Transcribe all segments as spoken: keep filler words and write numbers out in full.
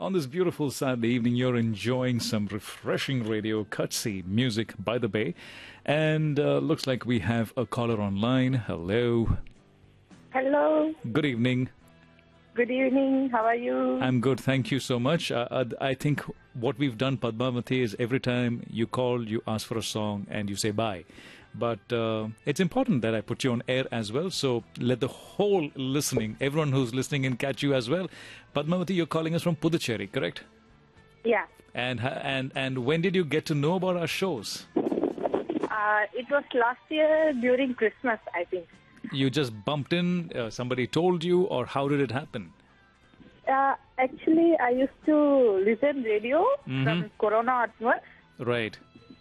On this beautiful Saturday evening, you're enjoying some refreshing radio, cutsy music by the bay. And uh, looks like we have a caller online. Hello. Hello. Good evening. Good evening. How are you? I'm good. Thank you so much. Uh, uh, I think what we've done, Padmavati, is every time you call, you ask for a song and you say bye. But uh, it's important that I put you on air as well. So let the whole listening, everyone who's listening in, catch you as well. Padmavati, you're calling us from Puducherry, correct? Yeah. And and and when did you get to know about our shows? Uh, it was last year during Christmas, I think. You just bumped in, uh, somebody told you, or how did it happen? Uh, actually, I used to listen radio Mhm. from Corona onwards. Right.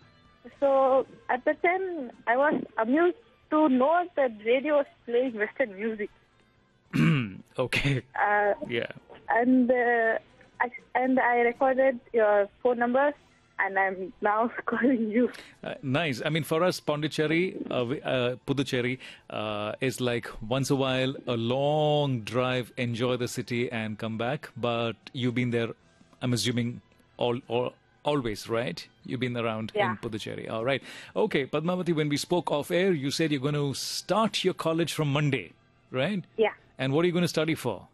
So at the time, I was amused to know that radio was playing Western music. Okay. Uh, Yeah. and uh, I, and I recorded your phone numbers, and I'm now calling you. Uh, nice. I mean, for us, Pondicherry, uh, we- uh, Puducherry, uh, is like once a while a long drive, enjoy the city and come back. But you've been there, I'm assuming, all, all always, right? You've been around Yeah. in Puducherry. All right. Okay, Padmavati, when we spoke off air, you said you're going to start your college from Monday, right? Yeah. And what are you going to study for?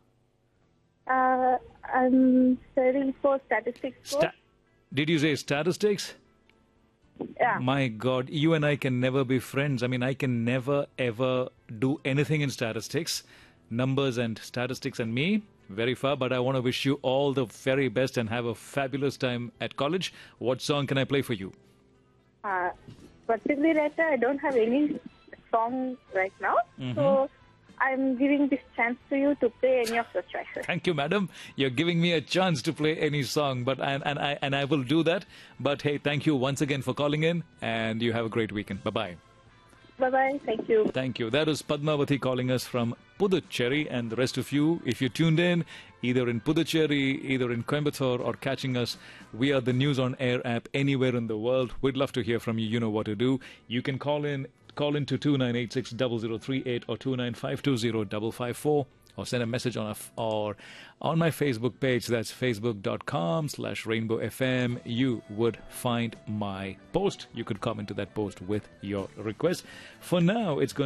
Uh, I'm studying for statistics course. Sta- Did you say statistics? Yeah. My God, you and I can never be friends. I mean, I can never, ever do anything in statistics. Numbers and statistics and me, very far. But I want to wish you all the very best and have a fabulous time at college. What song can I play for you? Uh, particularly right now, I don't have any song right now. So I'm giving this chance to you to play any of your choices. Thank you, madam. You're giving me a chance to play any song, but and, and I and I will do that. But hey, thank you once again for calling in, and you have a great weekend. Bye bye. Bye-bye. Thank you. Thank you. That is Padmavati calling us from Puducherry, and the rest of you, if you tuned in, either in Puducherry, either in Coimbatore, or catching us, we are the News on Air app anywhere in the world. We'd love to hear from you. You know what to do. You can call in, call in to two nine eight six zero zero three eight or two nine five two zero five five four. Or send a message on a f- or on my Facebook page. That's facebook.com slash rainbow FM. You would find my post. You could comment to that post with your request. For now, it's going